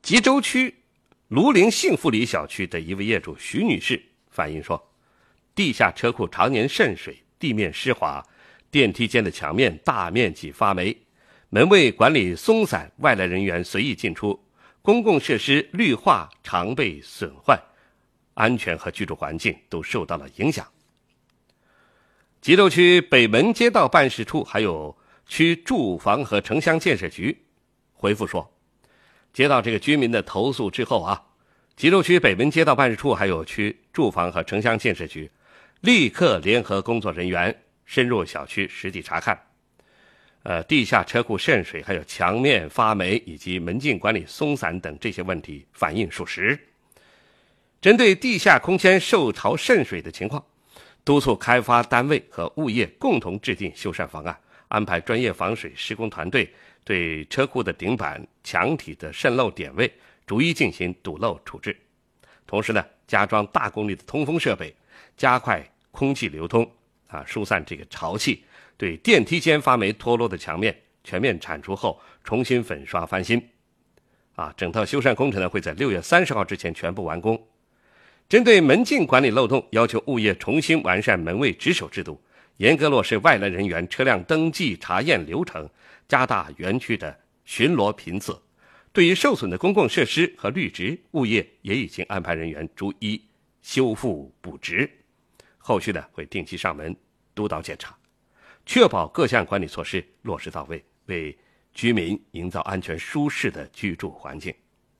吉州区庐陵幸福里小区的一位业主徐女士反映说，地下车库常年渗水，地面湿滑，电梯间的墙面大面积发霉，门卫管理松散，外来人员随意进出，公共设施绿化常被损坏，安全和居住环境都受到了影响。吉州区北门街道办事处还有区住房和城乡建设局回复说，接到这个居民的投诉之后吉州区北门街道办事处还有区住房和城乡建设局立刻联合工作人员深入小区实地查看，地下车库渗水，还有墙面发霉以及门禁管理松散等这些问题反映属实。针对地下空间受潮渗水的情况，督促开发单位和物业共同制定修缮方案，安排专业防水施工团队对车库的顶板、墙体的渗漏点位逐一进行堵漏处置。同时呢，加装大功率的通风设备，加快空气流通疏散这个潮气，对电梯间发霉脱落的墙面全面铲除后重新粉刷翻新。整套修缮工程呢会在6月30号之前全部完工。针对门禁管理漏洞，要求物业重新完善门卫值守制度，严格落实外来人员车辆登记查验流程，加大园区的巡逻频次。对于受损的公共设施和绿植，物业也已经安排人员逐一修复补植，后续呢会定期上门督导检查，确保各项管理措施落实到位，为居民营造安全舒适的居住环境。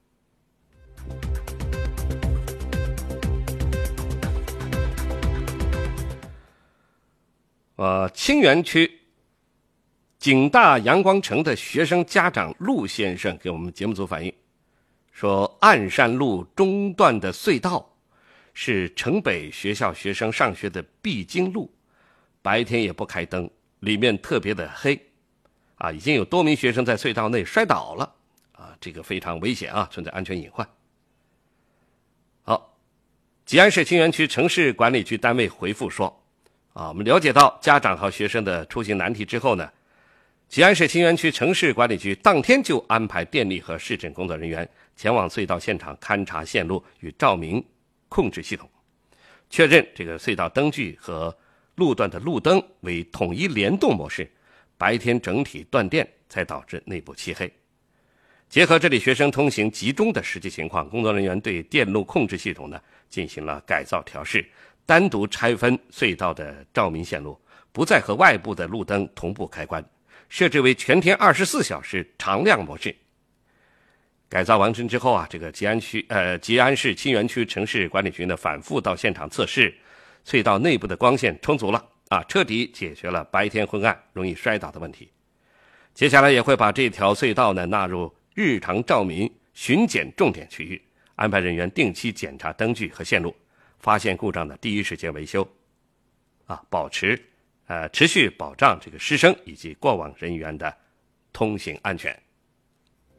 清源区景大阳光城的学生家长陆先生给我们节目组反映说，岸山路中段的隧道是城北学校学生上学的必经路，白天也不开灯，里面特别的黑已经有多名学生在隧道内摔倒了这个非常危险存在安全隐患。好，吉安市清源区城市管理局单位回复说，我们了解到家长和学生的出行难题之后呢，吉安市清源区城市管理局当天就安排电力和市政工作人员前往隧道现场勘察线路与照明控制系统，确认这个隧道灯具和路段的路灯为统一联动模式，白天整体断电才导致内部漆黑。结合这里学生通行集中的实际情况，工作人员对电路控制系统呢进行了改造调试，单独拆分隧道的照明线路，不再和外部的路灯同步开关，设置为全天24小时常亮模式。改造完成之后这个吉安市清源区城市管理局呢反复到现场测试，隧道内部的光线充足了彻底解决了白天昏暗容易摔倒的问题。接下来也会把这条隧道呢纳入日常照明巡检重点区域，安排人员定期检查灯具和线路，发现故障的第一时间维修持续保障这个师生以及过往人员的通行安全。